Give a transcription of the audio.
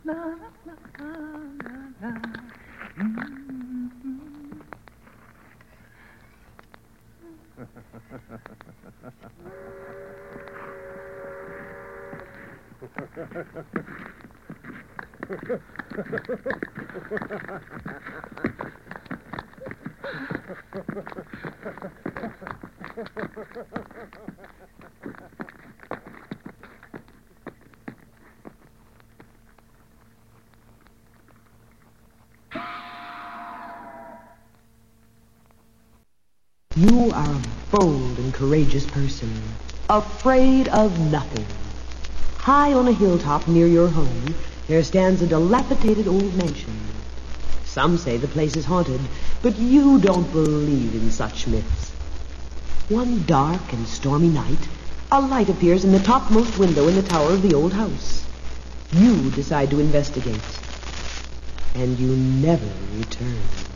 You are a bold and courageous person, afraid of nothing. High on a hilltop near your home, there stands a dilapidated old mansion. Some say the place is haunted, but you don't believe in such myths. One dark and stormy night, a light appears in the topmost window in the tower of the old house. You decide to investigate, and you never return.